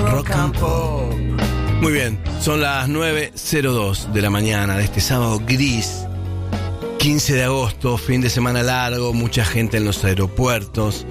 Rock and Pop. Muy bien, son las 9:02 de la mañana de este sábado gris, 15 de agosto, fin de semana largo, mucha gente en los aeropuertos.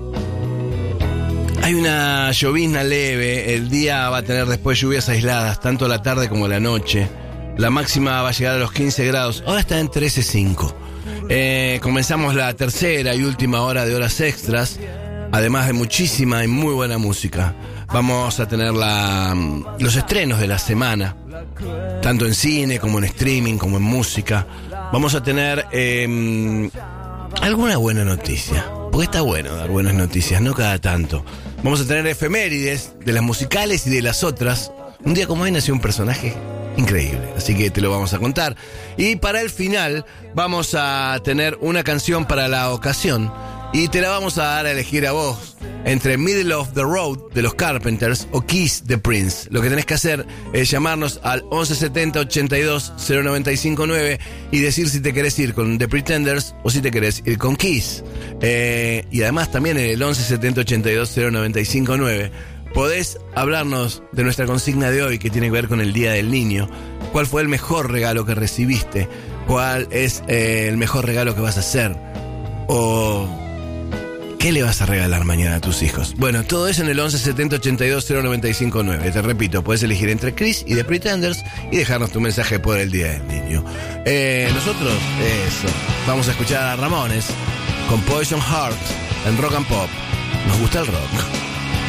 Hay una llovizna leve, el día va a tener después lluvias aisladas, tanto la tarde como la noche. La máxima va a llegar a los 15 grados, ahora está en 13.5. Comenzamos la tercera y última hora de horas extras, además de muchísima y muy buena música. Vamos a tener los estrenos de la semana, tanto en cine como en streaming, como en música. Vamos a tener alguna buena noticia, porque está bueno dar buenas noticias, no cada tanto. Vamos a tener efemérides de las musicales y de las otras. Un día como hoy nació un personaje increíble, así que te lo vamos a contar. Y para el final vamos a tener una canción para la ocasión y te la vamos a dar a elegir a vos entre Middle of the Road de los Carpenters o Kiss de Prince. Lo que tenés que hacer es llamarnos al 1170 82 0959 y decir si te querés ir con The Pretenders o si te querés ir con Kiss. Y además también en el 1170 82 0959 podés hablarnos de nuestra consigna de hoy, que tiene que ver con el Día del Niño. ¿Cuál fue el mejor regalo que recibiste? ¿Cuál es el mejor regalo que vas a hacer? ¿O qué le vas a regalar mañana a tus hijos? Bueno, todo eso en el 1170 82 0959. Te repito, puedes elegir entre Chris y The Pretenders y dejarnos tu mensaje por el Día del Niño. Nosotros, vamos a escuchar a Ramones con Poison Heart en Rock and Pop. Nos gusta el rock.